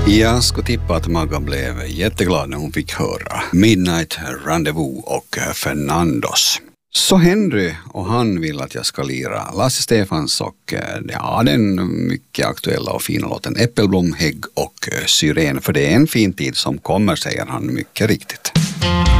Jag skulle tippa att Magga blev jätteglad när hon fick höra Midnight Rendezvous och Fernandos. Så Henry och han vill att jag ska lira Lasse Stefans och den mycket aktuella och fina låten Äppelblom, hägg och syren. För det är en fin tid som kommer, säger han mycket riktigt.